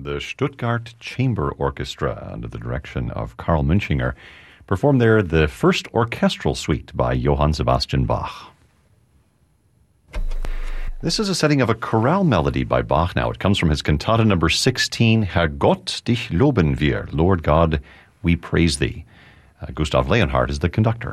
The Stuttgart Chamber Orchestra, under the direction of Karl Münchinger, performed there the first orchestral suite by Johann Sebastian Bach. This is a setting of a chorale melody by Bach now. It comes from his cantata number 16, Herr Gott, dich loben wir, Lord God, we praise thee. Gustav Leonhardt is the conductor.